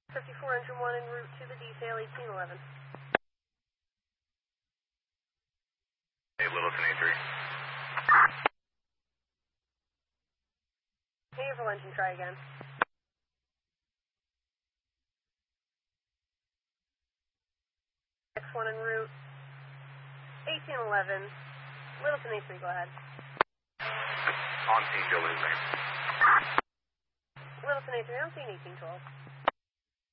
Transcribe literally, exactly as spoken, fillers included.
fifty-four engine one en route to the detail, eighteen eleven. Hey, Littleton A three. Haverhill engine, try again. X one en route, eighteen eleven. Littleton A three, go ahead. On scene, Joe Littleton. Littleton A three, I'm seeing eighteen twelve.